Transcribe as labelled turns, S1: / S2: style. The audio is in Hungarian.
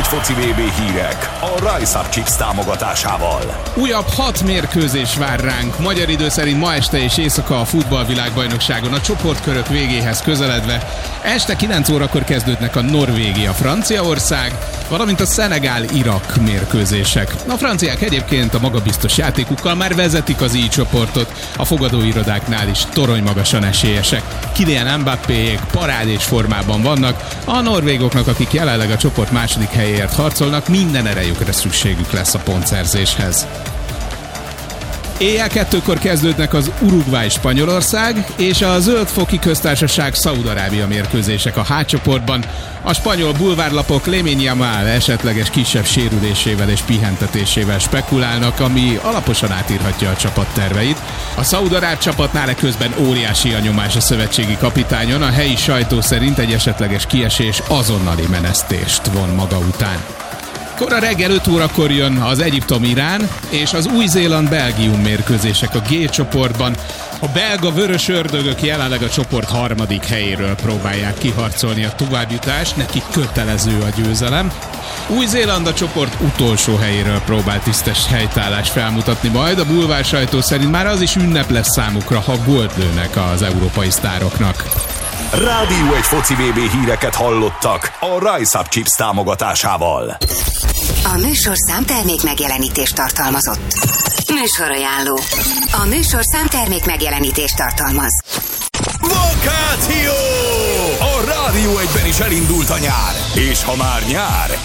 S1: foci VB hírek a Rise Up Chips támogatásával.
S2: Újabb 6 mérkőzés vár ránk. Magyar idő szerint ma este és éjszaka a futballvilágbajnokságon a csoportkörök végéhez közeledve. Este 9 órakor kezdődnek a Norvégia-Franciaország, valamint a Szenegál-Irak mérkőzések. A franciák egyébként a magabiztos játékukkal már vezetik az I csoportot, a fogadóirodáknál is toronymagasan esélyesek. Kylian Mbappéék parádés formában vannak, a norvégoknak, akik jelenleg a csoport második helyéért harcolnak, minden erejükre szükségük lesz a pontszerzéshez. Éjjel 2-kor kezdődnek az Uruguay-Spanyolország és a Zöld-foki köztársaság Szaúd-Arábia mérkőzések a H csoportban. A spanyol bulvárlapok Lamine Yamal esetleges kisebb sérülésével és pihentetésével spekulálnak, ami alaposan átírhatja a csapat terveit. A szaúd-aráb csapatnál eközben óriási a nyomás a szövetségi kapitányon, a helyi sajtó szerint egy esetleges kiesés azonnali menesztést von maga után. Kora reggel 5 órakor jön az Egyiptom-Irán és az Új-Zéland-Belgium mérkőzések a G csoportban. A belga vörös ördögök jelenleg a csoport harmadik helyéről próbálják kiharcolni a továbbjutást, neki kötelező a győzelem. Új-Zéland a csoport utolsó helyéről próbál tisztes helytállást felmutatni majd, a bulvár sajtó szerint már az is ünnep lesz számukra, ha gólt lőnek az európai sztároknak.
S1: Rádió egy foci VB híreket hallottak a Rise Up Chips támogatásával.
S3: A műsorszám termék megjelenítést tartalmazott. Műsorajánló. A műsorszám termék megjelenítést tartalmaz.
S1: Vakáció! A Rádió egyben is elindult a nyár. És ha már nyár,